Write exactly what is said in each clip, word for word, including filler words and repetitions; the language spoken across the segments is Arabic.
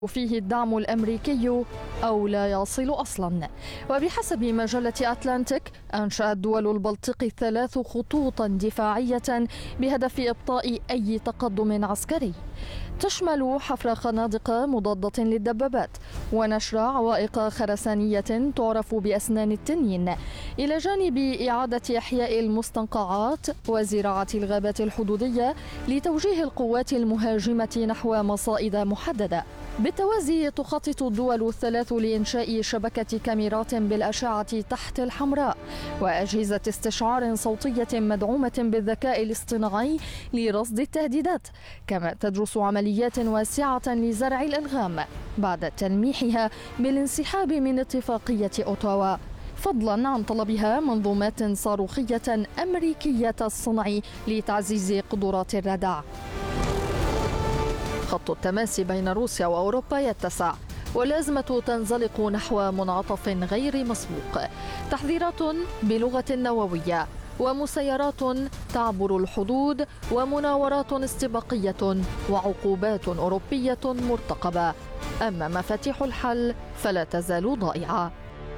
فيه الدعم الأمريكي أو لا يصل أصلا. وبحسب مجلة أتلانتيك أنشأت دول البلطيق الثلاث خطوطا دفاعية بهدف إبطاء أي تقدم عسكري، تشمل حفر خنادق مضادة للدبابات ونشر عوائق خرسانية تعرف بأسنان التنين، إلى جانب إعادة إحياء المستنقعات وزراعة الغابات الحدودية لتوجيه القوات المهاجمة نحو مصائد محددة. بالتوازي تخطط الدول الثلاث لإنشاء شبكة كاميرات بالأشعة تحت الحمراء وأجهزة استشعار صوتية مدعومة بالذكاء الاصطناعي لرصد التهديدات، كما تدرس عمليات واسعة لزرع الألغام بعد تلميحها بالانسحاب من اتفاقية أوتاوا، فضلا عن طلبها منظومات صاروخية أمريكية الصنع لتعزيز قدرات الردع. خط التماس بين روسيا وأوروبا يتسع والأزمة تنزلق نحو منعطف غير مسبوق، تحذيرات بلغة نووية ومسيرات تعبر الحدود ومناورات استباقية وعقوبات أوروبية مرتقبة، أما مفاتيح الحل فلا تزال ضائعة.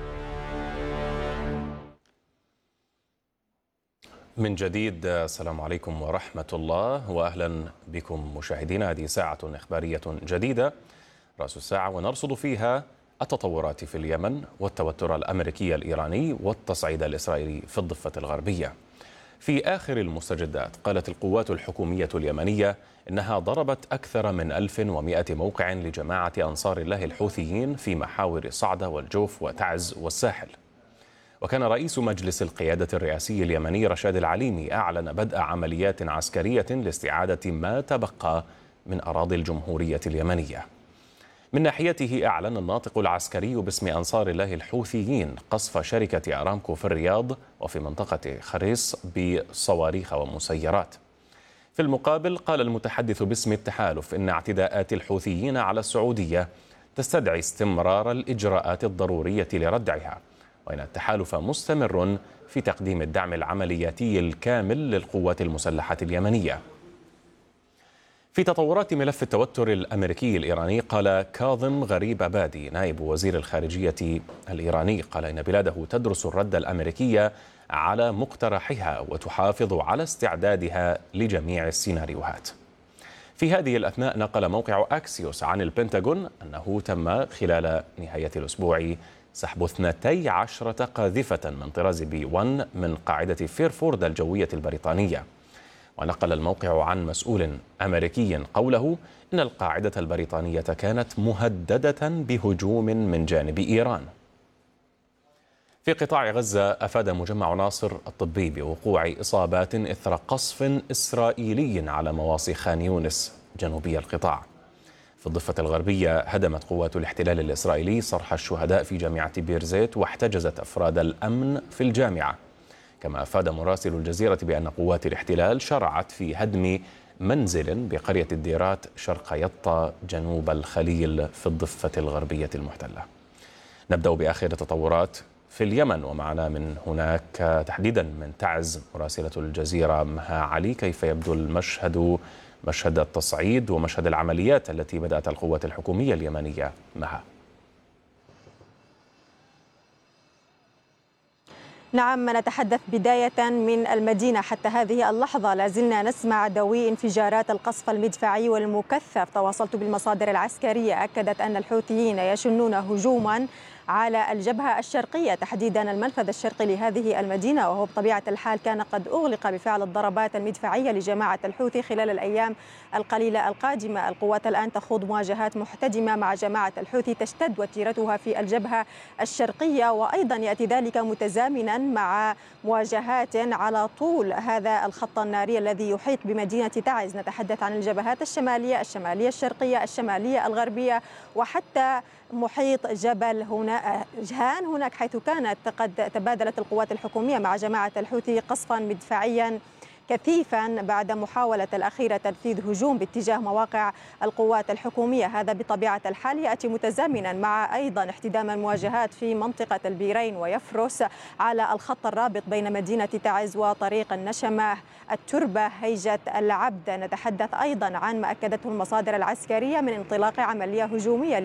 من جديد السلام عليكم ورحمة الله وأهلا بكم مشاهدينا. هذه ساعة إخبارية جديدة رأس الساعة ونرصد فيها التطورات في اليمن والتوتر الأمريكي الإيراني والتصعيد الإسرائيلي في الضفة الغربية. في آخر المستجدات قالت القوات الحكومية اليمنية إنها ضربت أكثر من ألف ومئة موقع لجماعة أنصار الله الحوثيين في محاور صعدة والجوف وتعز والساحل. وكان رئيس مجلس القيادة الرئاسي اليمني رشاد العليمي أعلن بدء عمليات عسكرية لاستعادة ما تبقى من أراضي الجمهورية اليمنية. من ناحيته أعلن الناطق العسكري باسم أنصار الله الحوثيين قصف شركة أرامكو في الرياض وفي منطقة خريص بصواريخ ومسيرات. في المقابل قال المتحدث باسم التحالف إن اعتداءات الحوثيين على السعودية تستدعي استمرار الإجراءات الضرورية لردعها، وإن التحالف مستمر في تقديم الدعم العملياتي الكامل للقوات المسلحة اليمنية. في تطورات ملف التوتر الأمريكي الإيراني قال كاظم غريب أبادي نائب وزير الخارجية الإيراني قال إن بلاده تدرس الرد الأمريكي على مقترحها وتحافظ على استعدادها لجميع السيناريوهات. في هذه الأثناء نقل موقع أكسيوس عن البنتاغون أنه تم خلال نهاية الأسبوع سحب اثنتي عشرة قاذفة من طراز بي واحد من قاعدة فيرفورد الجوية البريطانية. ونقل الموقع عن مسؤول أمريكي قوله إن القاعدة البريطانية كانت مهددة بهجوم من جانب إيران. في قطاع غزة أفاد مجمع ناصر الطبي بوقوع إصابات إثر قصف إسرائيلي على مواصي خان يونس جنوبي القطاع. في الضفة الغربية هدمت قوات الاحتلال الإسرائيلي صرح الشهداء في جامعة بيرزيت واحتجزت أفراد الأمن في الجامعة. كما أفاد مراسل الجزيرة بأن قوات الاحتلال شرعت في هدم منزل بقرية الديرات شرق يطا جنوب الخليل في الضفة الغربية المحتلة. نبدأ بآخر التطورات في اليمن ومعنا من هناك تحديدا من تعز مراسلة الجزيرة مها علي. كيف يبدو المشهد، مشهد التصعيد ومشهد العمليات التي بدأت القوات الحكومية اليمنية مها؟ نعم، نتحدث بداية من المدينة. حتى هذه اللحظة لازلنا نسمع دوي انفجارات القصف المدفعي والمكثف. تواصلت بالمصادر العسكرية أكدت أن الحوثيين يشنون هجوما على الجبهة الشرقية، تحديدا المنفذ الشرقي لهذه المدينة، وهو بطبيعة الحال كان قد أغلق بفعل الضربات المدفعية لجماعة الحوثي خلال الأيام القليلة القادمة. القوات الآن تخوض مواجهات محتدمة مع جماعة الحوثي تشتد وتيرتها في الجبهة الشرقية، وأيضا يأتي ذلك متزامنا مع مواجهات على طول هذا الخط الناري الذي يحيط بمدينة تعز. نتحدث عن الجبهات الشمالية، الشمالية الشرقية، الشمالية الغربية، وحتى محيط جبل هنا جهان هناك، حيث كانت قد تبادلت القوات الحكومية مع جماعة الحوثي قصفا مدفعيا كثيفا بعد محاولة الأخيرة تنفيذ هجوم باتجاه مواقع القوات الحكومية. هذا بطبيعة الحال يأتي متزامنا مع أيضا احتدام المواجهات في منطقة البيرين ويفرس على الخط الرابط بين مدينة تعز وطريق النشمة التربة هيجة العبد. نتحدث أيضا عن ما أكدته المصادر العسكرية من انطلاق عملية هجومية